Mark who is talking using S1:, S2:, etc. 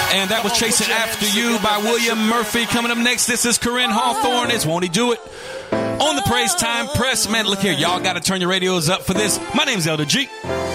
S1: And that was Chasing After You by William Murphy. Coming up next, this is Corinne Hawthorne. It's Won't He Do It? On the Praise Time Press. Man, look here. Y'all got to turn your radios up for this. My name's Elder G.